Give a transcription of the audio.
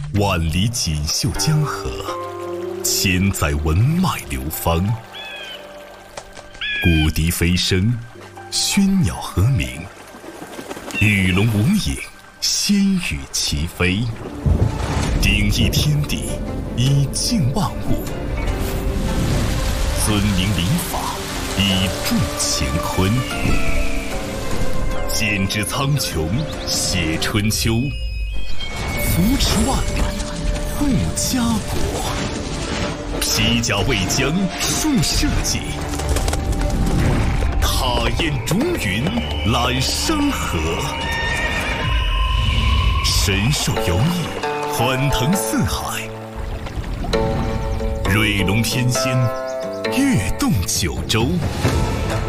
万里锦绣江河，千载文脉流芳。古笛飞声，喧鸟和鸣，鱼龙无影，仙羽齐飞。鼎益天地，以静万物；尊明礼法，以助乾坤。剪纸苍穹，写春秋；扶持万里，护家国。披甲为疆，树社稷；踏雁逐云，揽山河。神兽游弋，欢腾四海；瑞龙天仙，跃动九州。